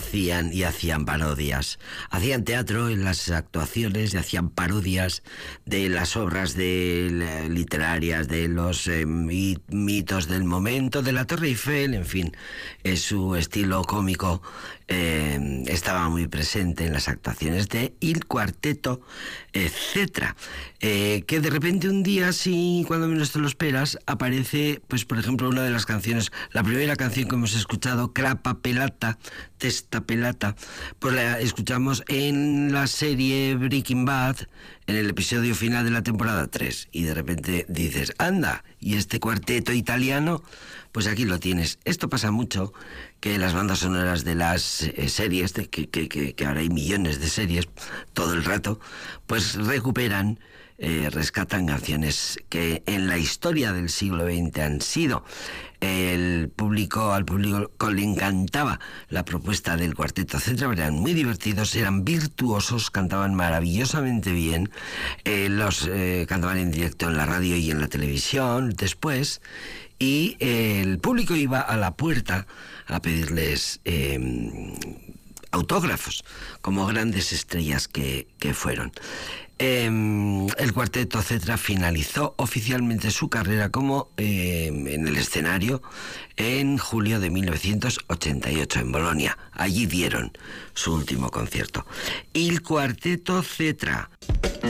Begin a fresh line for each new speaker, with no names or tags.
hacían parodias. Hacían teatro en las actuaciones y hacían parodias de las obras literarias, de los mitos del momento, de la Torre Eiffel, en fin. Su estilo cómico estaba muy presente en las actuaciones de Il Quartetto Cetra, que de repente un día, así, cuando menos te lo esperas, aparece, pues por ejemplo, una de las canciones, la primera canción que hemos escuchado, Crapa Pelata, Testa Pelata, pues la escuchamos en la serie Breaking Bad, en el episodio final de la temporada 3, y de repente dices, anda, y este cuarteto italiano, pues aquí lo tienes. Esto pasa mucho, que las bandas sonoras de las series, que ahora hay millones de series todo el rato, pues recuperan, rescatan canciones que en la historia del siglo XX han sido. Al público le encantaba la propuesta del Cuarteto Cetra, eran muy divertidos, eran virtuosos, cantaban maravillosamente bien, cantaban en directo en la radio y en la televisión después, y el público iba a la puerta a pedirles autógrafos, como grandes estrellas que fueron. El Cuarteto Cetra finalizó oficialmente su carrera como en el escenario en julio de 1988 en Bolonia. Allí dieron su último concierto. Il Cuarteto Cetra.